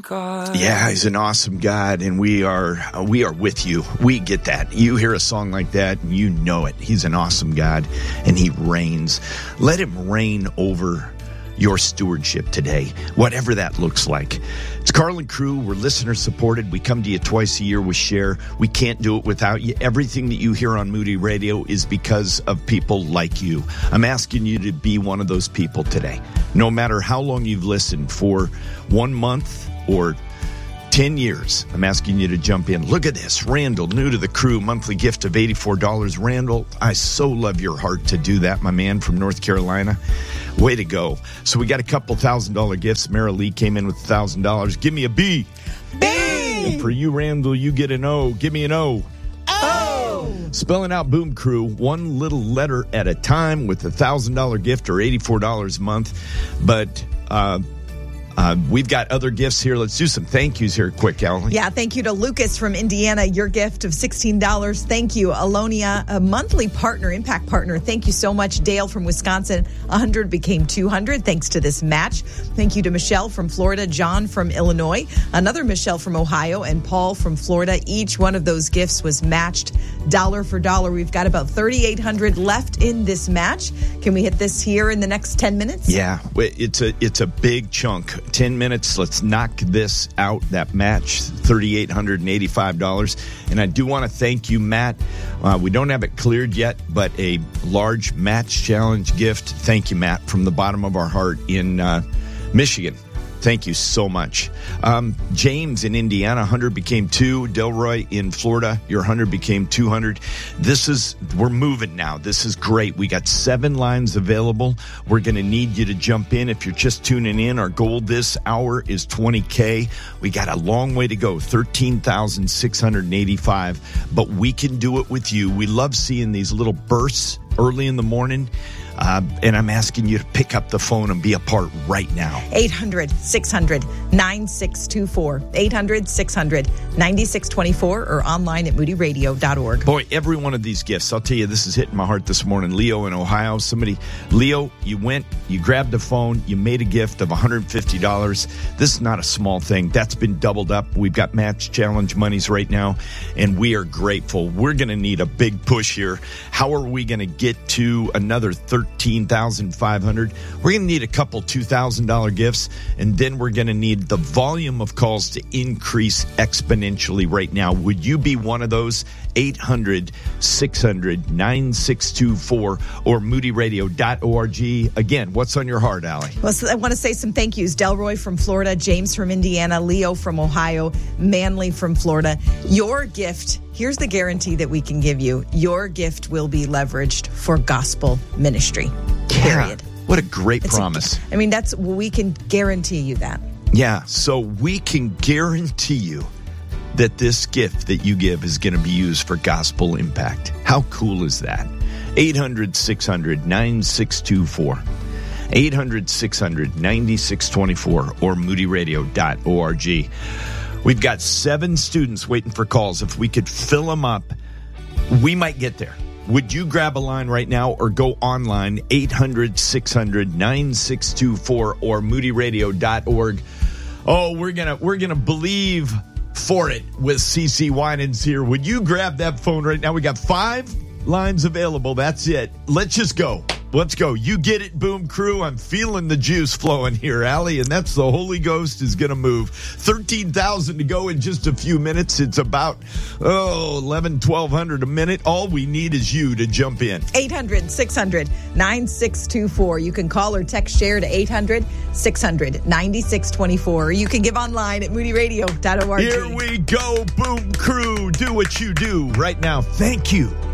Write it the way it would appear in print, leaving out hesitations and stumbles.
God. Yeah, he's an awesome God, and we are with you. We get that. You hear a song like that, and you know it. He's an awesome God, and he reigns. Let him reign over your stewardship today, whatever that looks like. It's Carl and Crew. We're listener supported. We come to you twice a year with Share. We can't do it without you. Everything that you hear on Moody Radio is because of people like you. I'm asking you to be one of those people today. No matter how long you've listened, for 1 month or 10 years, I'm asking you to jump in. Look at this. Randall, new to the crew, monthly gift of $84. Randall, I so love your heart to do that, my man from North Carolina. Way to go. So we got a couple $1,000 gifts. Mara Lee came in with $1,000. Give me a B. B. And for you, Randall, you get an O. Give me an O. O. Spelling out Boom Crew, one little letter at a time with a $1,000 gift or $84 a month. But we've got other gifts here. Let's do some thank yous here quick, Allie. Yeah, thank you to Lucas from Indiana, your gift of $16. Thank you, Alonia, a monthly partner, impact partner. Thank you so much. Dale from Wisconsin, 100 became 200 thanks to this match. Thank you to Michelle from Florida, John from Illinois, another Michelle from Ohio, and Paul from Florida. Each one of those gifts was matched dollar for dollar. We've got about 3,800 left in this match. Can we hit this here in the next 10 minutes? Yeah, it's a big chunk. 10 minutes, let's knock this out, that match, $3,885. And I do want to thank you, Matt. We don't have it cleared yet, but a large match challenge gift. Thank you, Matt, from the bottom of our heart in Michigan. Thank you so much. James in Indiana, 100 became 2. Delroy in Florida, your 100 became 200. We're moving now. This is great. We got 7 lines available. We're going to need you to jump in. If you're just tuning in, our goal this hour is $20K. We got a long way to go, $13,685, but we can do it with you. We love seeing these little bursts early in the morning. And I'm asking you to pick up the phone and be a part right now. 800-600-9624. 800-600-9624 or online at moodyradio.org. Boy, every one of these gifts, I'll tell you, this is hitting my heart this morning. Leo in Ohio, Leo, you grabbed the phone, you made a gift of $150. This is not a small thing. That's been doubled up. We've got match challenge monies right now, and we are grateful. We're going to need a big push here. How are we going to get to another $13,500? We're going to need a couple $2,000 gifts, and then we're going to need the volume of calls to increase exponentially right now. Would you be one of those? 800-600-9624 or moodyradio.org. Again, what's on your heart, Allie? Well, I want to say some thank yous. Delroy from Florida, James from Indiana, Leo from Ohio, Manley from Florida. Your gift, here's the guarantee that we can give you. Your gift will be leveraged for gospel ministry. Period. Yeah, what a great promise. We can guarantee you that. Yeah, so we can guarantee you that this gift that you give is going to be used for gospel impact. How cool is that? 800-600-9624. 800-600-9624 or moodyradio.org. We've got 7 students waiting for calls. If we could fill them up, we might get there. Would you grab a line right now or go online, 800-600-9624 or moodyradio.org. Oh, we're gonna believe for it with CeCe Winans here. Would you grab that phone right now? We got 5 lines available. That's it. Let's just go. Let's go. You get it, Boom Crew. I'm feeling the juice flowing here, Allie, and that's the Holy Ghost is going to move. 13,000 to go in just a few minutes. It's about, 1,100 a minute. All we need is you to jump in. 800-600-9624. You can call or text Share to 800-600-9624. Or you can give online at moodyradio.org. Here we go, Boom Crew. Do what you do right now. Thank you.